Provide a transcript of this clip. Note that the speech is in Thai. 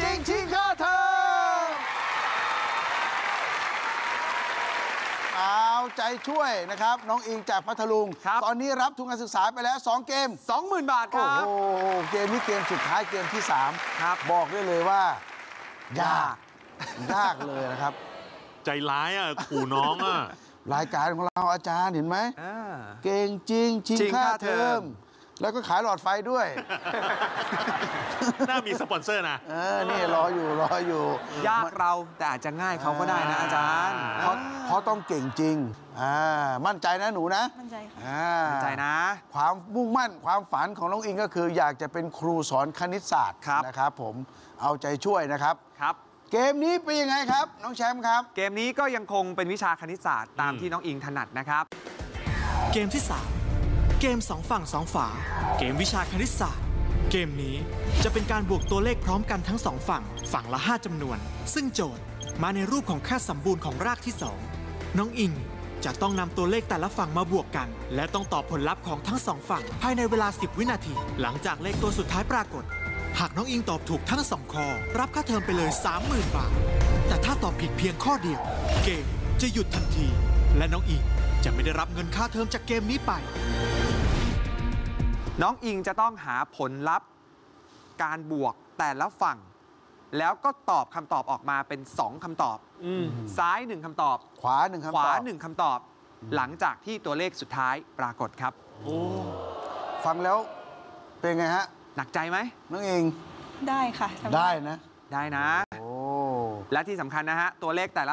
งชิงค่าเทอมเอาใจช่วยนะครับน้องอิงจากพัทลุงตอนนี้รับทุนการศึกษาไปแล้ว2เกม 20,000 บาทครับโอ้โหเกมนี้เกมสุดท้ายเกมที่3ครับบอกได้เลยว่ายากเลยนะครับใจร้ายอ่ะขู่น้องอ่ะรายการของเราอาจารย์เห็นไหมเก่งจริงชิงค่าเทอมแล้วก็ขายหลอดไฟด้วยน่ามีสปอนเซอร์นะนี่รออยู่ยากเราแต่อาจจะง่ายเขาก็ได้นะอาจารย์เพราะต้องเก่งจริงมั่นใจนะหนูนะมั่นใจค่ะมั่นใจนะความมุ่งมั่นความฝันของน้องอิงก็คืออยากจะเป็นครูสอนคณิตศาสตร์นะครับผมเอาใจช่วยนะครับเกมนี้เป็นยังไงครับน้องแชมป์ครับเกมนี้ก็ยังคงเป็นวิชาคณิตศาสตร์ตามที่น้องอิงถนัดนะครับเกมที่3เกม2ฝั่ง2ฝาเกมวิชาคณิตศาสตร์เกมนี้จะเป็นการบวกตัวเลขพร้อมกันทั้ง2ฝั่งละ5จำนวนซึ่งโจทย์มาในรูปของค่าสมบูรณ์ของรากที่2น้องอิงจะต้องนำตัวเลขแต่ละฝั่งมาบวกกันและต้องตอบผลลัพธ์ของทั้ง2ฝั่งภายในเวลา10วินาทีหลังจากเลขตัวสุดท้ายปรากฏหากน้องอิงตอบถูกทั้ง2ข้อรับค่าเทอมไปเลย 30,000 บาทแต่ถ้าตอบผิดเพียงข้อเดียวเกมจะหยุดทันทีและน้องอิงจะไม่ได้รับเงินค่าเทอมจากเกมนี้ไปน้องอิงจะต้องหาผลลัพธ์การบวกแต่ละฝั่งแล้วก็ตอบคำตอบออกมาเป็น2คำตอบซ้าย1คำตอบขวา1คำตอบ 1คำตอบหลังจากที่ตัวเลขสุดท้ายปรากฏครับฟังแล้วเป็นไงฮะหนักใจไหมน้องอิงได้ค่ะได้นะและที่สำคัญนะฮะตัวเลขแต่ละ